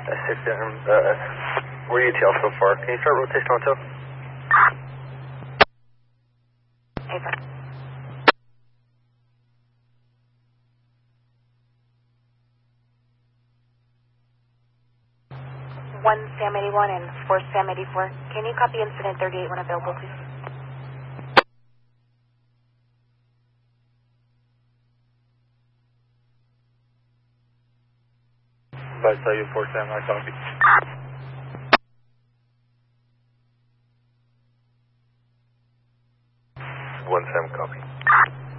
6 we're ETL so far. Can you start rotation on 2? Ava. 1 Sam 81 and 4 Sam 84. Can you copy incident 38 when available, please? By tell you 4 Sam, I copy.